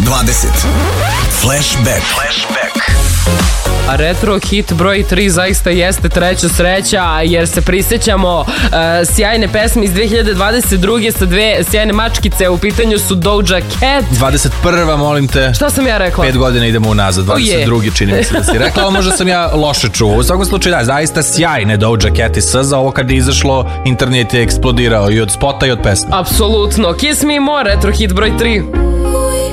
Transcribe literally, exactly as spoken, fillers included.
dvadeset. Flashback. Flashback. A retro hit broj tri zaista jeste treća sreća, jer se prisjećamo uh, sjajne pesme iz dve hiljade dvadeset druge sa dve sjajne mačkice. U pitanju su Doja Cat. dvadeset prva, molim te. Šta sam ja rekla? Pet godina idemo unazad, dvadeset druge čini mi se da si rekla, ali možda sam ja loše čuo. U svakom slučaju, da, zaista sjajne Doja Cat i S Z A. Ovo kad je izašlo, internet je eksplodirao i od spota i od pesme. Apsolutno. Kiss Me More, retro hit broj tri.